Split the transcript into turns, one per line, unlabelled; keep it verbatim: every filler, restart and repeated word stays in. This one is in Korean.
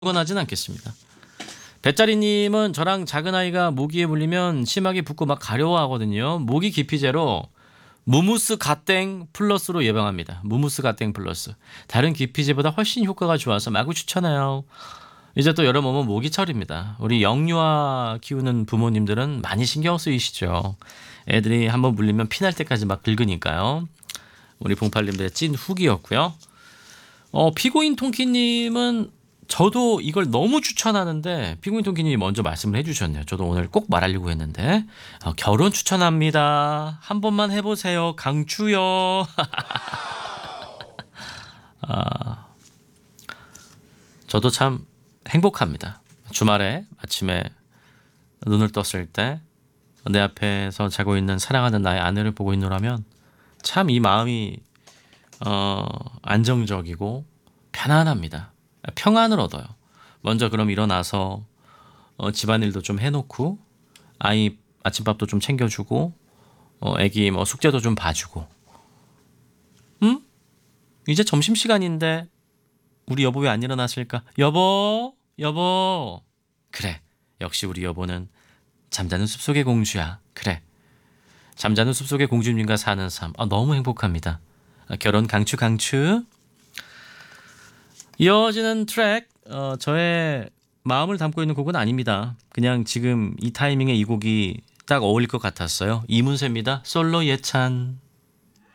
하진 않겠습니다. 배짜리님은 저랑 작은 아이가 모기에 물리면 심하게 붓고 막 가려워하거든요. 모기 기피제로 무무스 갓땡 플러스로 예방합니다. 무무스 갓땡 플러스. 다른 기피제보다 훨씬 효과가 좋아서 마구 추천해요. 이제 또 여름 오면 모기철입니다. 우리 영유아 키우는 부모님들은 많이 신경 쓰이시죠. 애들이 한번 물리면 피날 때까지 막 긁으니까요. 우리 봉팔님들의 찐 후기였고요. 어, 피고인 통키님은 저도 이걸 너무 추천하는데 피고인 통키님이 먼저 말씀을 해주셨네요. 저도 오늘 꼭 말하려고 했는데 어, 결혼 추천합니다. 한 번만 해보세요. 강추요. 아, 저도 참 행복합니다. 주말에 아침에 눈을 떴을 때 내 앞에서 자고 있는 사랑하는 나의 아내를 보고 있노라면 참 이 마음이 어, 안정적이고 편안합니다. 평안을 얻어요. 먼저 그럼 일어나서 어, 집안일도 좀 해놓고 아이 아침밥도 좀 챙겨주고 어, 애기 뭐 숙제도 좀 봐주고 음? 이제 점심시간인데 우리 여보 왜 안 일어났을까? 여보 여보 그래 역시 우리 여보는 잠자는 숲속의 공주야. 그래 잠자는 숲속의 공주님과 사는 삶 아, 너무 행복합니다. 아, 결혼 강추 강추. 이어지는 트랙 어, 저의 마음을 담고 있는 곡은 아닙니다. 그냥 지금 이 타이밍에 이 곡이 딱 어울릴 것 같았어요. 이문세입니다. 솔로 예찬.